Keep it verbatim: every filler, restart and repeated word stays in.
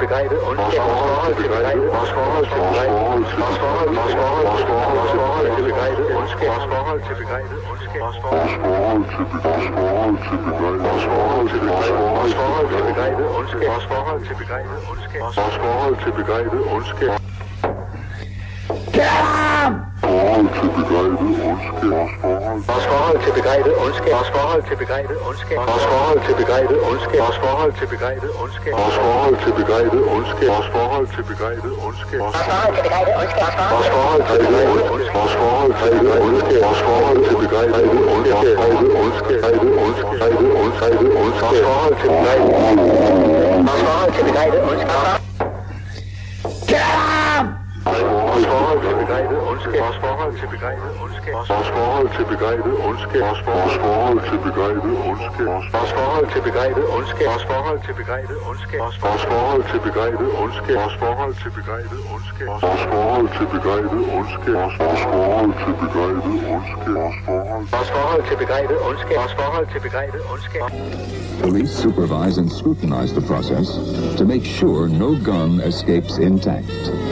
begrebet ondskab, vores forhold til begrebet, vores forhold til begrebet, vores forhold til begrebet, vores forhold til begrebet ondskab, vores forhold til begrebet ondskab, vores forhold til begrebet, vores forhold til begrebet, vores forhold til begrebet ondskab, vores forhold til begrebet ondskab, vores forhold til begrebet ondskab. Vores forhold til begrebet ondskab, vores forhold til begrebet ondskab, vores forhold til begrebet ondskab, vores forhold til begrebet ondskab, vores forhold til begrebet ondskab, vores forhold til begrebet ondskab, vores forhold til begrebet ondskab, vores forhold til begrebet ondskab, vores forhold til begrebet ondskab, vores forhold til begrebet ondskab, ondskab, ondskab, ondskab, ondskab, vores forhold til begrebet, vores forhold til begrebet ondskab. Vores forhold til begrebet ondskab, vores forhold til begrebet ondskab, vores forhold til begrebet ondskab, vores forhold til begrebet ondskab, vores forhold til begrebet ondskab, vores forhold til begrebet ondskab, vores forhold til begrebet ondskab, vores forhold til begrebet ondskab, vores forhold til begrebet ondskab, vores forhold til begrebet ondskab, vores forhold til begrebet ondskab, vores forhold til begrebet ondskab. Police supervise and scrutinize the process to make sure no gun escapes intact.